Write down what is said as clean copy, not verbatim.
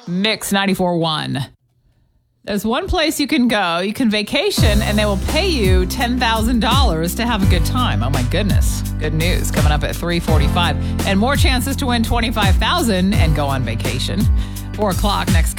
Mix 94.1. There's one place you can go. You can vacation, and they will pay you $10,000 to have a good time. Oh, my goodness. Good news. Coming up at 3:45. And more chances to win $25,000 and go on vacation. 4 o'clock next.